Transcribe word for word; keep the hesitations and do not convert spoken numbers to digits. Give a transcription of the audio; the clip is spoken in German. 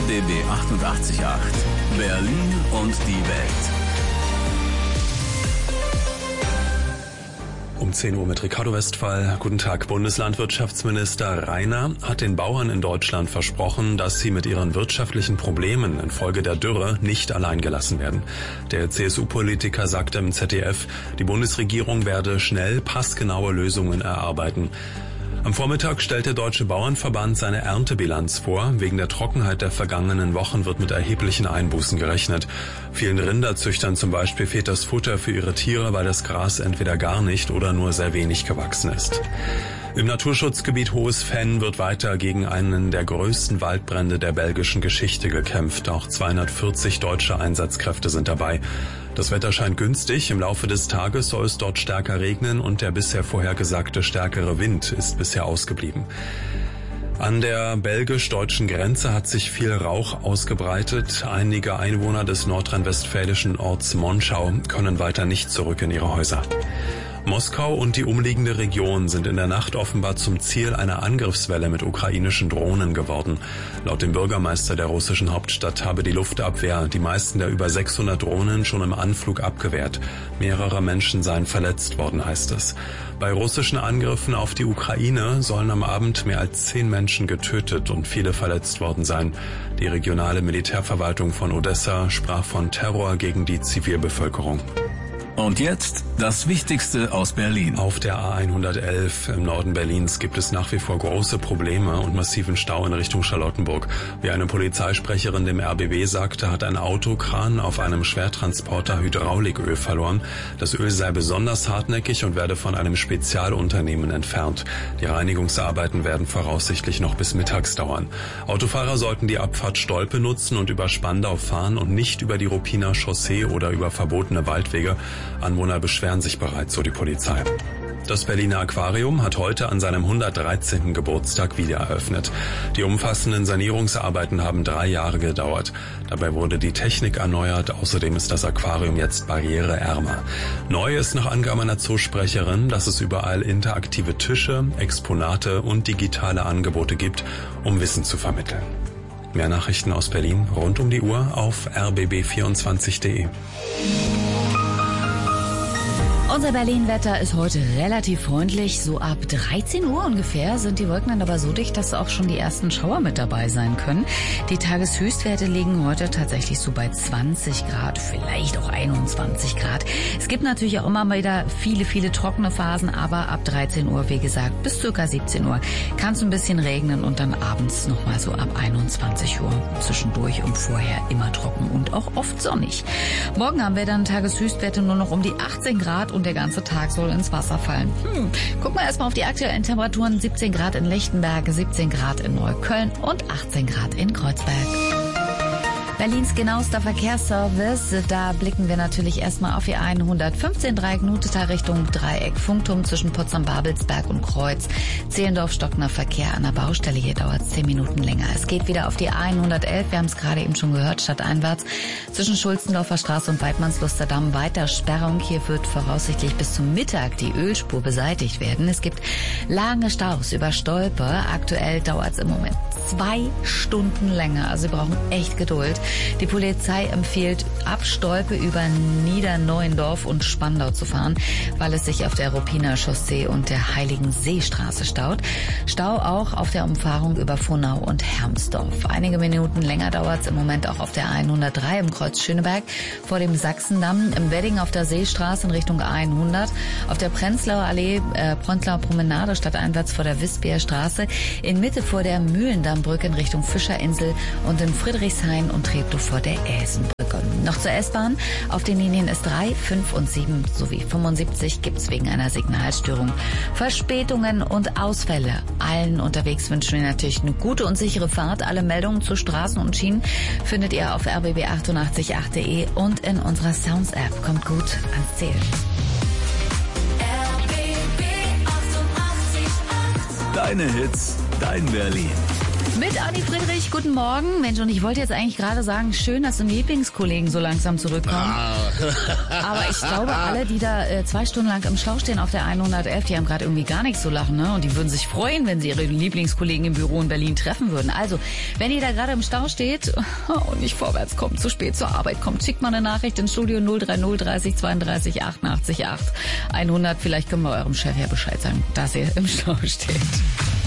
B B achtundachtzig Komma acht. Berlin und die Welt. Um zehn Uhr mit Ricardo Westphal. Guten Tag. Bundeslandwirtschaftsminister Rainer hat den Bauern in Deutschland versprochen, dass sie mit ihren wirtschaftlichen Problemen infolge der Dürre nicht allein gelassen werden. Der C S U-Politiker sagte im Z D F, die Bundesregierung werde schnell passgenaue Lösungen erarbeiten. Am Vormittag stellt der Deutsche Bauernverband seine Erntebilanz vor. Wegen der Trockenheit der vergangenen Wochen wird mit erheblichen Einbußen gerechnet. Vielen Rinderzüchtern zum Beispiel fehlt das Futter für ihre Tiere, weil das Gras entweder gar nicht oder nur sehr wenig gewachsen ist. Im Naturschutzgebiet Hohes Venn wird weiter gegen einen der größten Waldbrände der belgischen Geschichte gekämpft. Auch zweihundertvierzig deutsche Einsatzkräfte sind dabei. Das Wetter scheint günstig. Im Laufe des Tages soll es dort stärker regnen und der bisher vorhergesagte stärkere Wind ist bisher ausgeblieben. An der belgisch-deutschen Grenze hat sich viel Rauch ausgebreitet. Einige Einwohner des nordrhein-westfälischen Orts Monschau können weiter nicht zurück in ihre Häuser. Moskau und die umliegende Region sind in der Nacht offenbar zum Ziel einer Angriffswelle mit ukrainischen Drohnen geworden. Laut dem Bürgermeister der russischen Hauptstadt habe die Luftabwehr die meisten der über sechshundert Drohnen schon im Anflug abgewehrt. Mehrere Menschen seien verletzt worden, heißt es. Bei russischen Angriffen auf die Ukraine sollen am Abend mehr als zehn Menschen getötet und viele verletzt worden sein. Die regionale Militärverwaltung von Odessa sprach von Terror gegen die Zivilbevölkerung. Und jetzt das Wichtigste aus Berlin. Auf der A hundertelf im Norden Berlins gibt es nach wie vor große Probleme und massiven Stau in Richtung Charlottenburg. Wie eine Polizeisprecherin dem R B B sagte, hat ein Autokran auf einem Schwertransporter Hydrauliköl verloren. Das Öl sei besonders hartnäckig und werde von einem Spezialunternehmen entfernt. Die Reinigungsarbeiten werden voraussichtlich noch bis mittags dauern. Autofahrer sollten die Abfahrt Stolpe nutzen und über Spandau fahren und nicht über die Ruppiner Chaussee oder über verbotene Waldwege. Anwohner beschweren sich bereits, so die Polizei. Das Berliner Aquarium hat heute an seinem hundertdreizehnten Geburtstag wieder eröffnet. Die umfassenden Sanierungsarbeiten haben drei Jahre gedauert. Dabei wurde die Technik erneuert. Außerdem ist das Aquarium jetzt barriereärmer. Neu ist nach Angaben einer Zoosprecherin, dass es überall interaktive Tische, Exponate und digitale Angebote gibt, um Wissen zu vermitteln. Mehr Nachrichten aus Berlin rund um die Uhr auf r b b vierundzwanzig punkt d e. Unser Berlin-Wetter ist heute relativ freundlich. So ab dreizehn Uhr ungefähr sind die Wolken dann aber so dicht, dass auch schon die ersten Schauer mit dabei sein können. Die Tageshöchstwerte liegen heute tatsächlich so bei zwanzig Grad, vielleicht auch einundzwanzig Grad. Es gibt natürlich auch immer mal wieder viele, viele trockene Phasen, aber ab dreizehn Uhr, wie gesagt, bis circa siebzehn Uhr kann es ein bisschen regnen und dann abends nochmal so ab einundzwanzig Uhr. Zwischendurch und vorher immer trocken und auch oft sonnig. Morgen haben wir dann Tageshöchstwerte nur noch um die achtzehn Grad und der ganze Tag soll ins Wasser fallen. Hm. Gucken wir erstmal auf die aktuellen Temperaturen. siebzehn Grad in Lichtenberg, siebzehn Grad in Neukölln und achtzehn Grad in Kreuzberg. Berlins genauester Verkehrsservice, da blicken wir natürlich erstmal auf die hundertfünfzehn Dreieck Nutetal Richtung Dreieck Funkturm zwischen Potsdam-Babelsberg und Kreuz. Zehlendorf-Stockner Verkehr an der Baustelle, hier dauert es zehn Minuten länger. Es geht wieder auf die hundertelf, wir haben es gerade eben schon gehört, stadteinwärts zwischen Schulzendorfer Straße und Weidmannsluster Damm weiter Sperrung. Hier wird voraussichtlich bis zum Mittag die Ölspur beseitigt werden. Es gibt lange Staus über Stolpe. Aktuell dauert es im Moment zwei Stunden länger, also Sie brauchen echt Geduld. Die Polizei empfiehlt, ab Stolpe über Niederneuendorf und Spandau zu fahren, weil es sich auf der Ruppiner Chaussee und der Heiligenseestraße staut. Stau auch auf der Umfahrung über Frohnau und Hermsdorf. Einige Minuten länger dauert es im Moment auch auf der hundertdrei im Kreuz Schöneberg vor dem Sachsendamm, im Wedding auf der Seestraße in Richtung hundert, auf der Prenzlauer Allee, äh, Prenzlauer Promenade stadteinwärts vor der Wispierstraße, in Mitte vor der Mühlendammbrücke in Richtung Fischerinsel und in Friedrichshain und Treptow vor der Äsenbrücke. Noch zur S-Bahn. Auf den Linien S drei, fünf und sieben sowie fünfundsiebzig gibt es wegen einer Signalstörung Verspätungen und Ausfälle. Allen unterwegs wünschen wir natürlich eine gute und sichere Fahrt. Alle Meldungen zu Straßen und Schienen findet ihr auf r b b achtundachtzig Punkt acht punkt d e und in unserer Sounds-App. Kommt gut ans Ziel. R B B achtundachtzig Komma acht. Deine Hits, dein Berlin. Mit Anni Friedrich, guten Morgen. Mensch, und ich wollte jetzt eigentlich gerade sagen, schön, dass deine Lieblingskollegen so langsam zurückkommen. Ah. Aber ich glaube, alle, die da äh, zwei Stunden lang im Stau stehen auf der hundertelf, die haben gerade irgendwie gar nichts zu lachen, ne? Und die würden sich freuen, wenn sie ihre Lieblingskollegen im Büro in Berlin treffen würden. Also, wenn ihr da gerade im Stau steht und nicht vorwärts kommt, zu spät zur Arbeit kommt, schickt mal eine Nachricht ins Studio null drei null dreißig zweiunddreißig achtundachtzig acht hundert. Vielleicht können wir eurem Chef ja Bescheid sagen, dass ihr im Stau steht.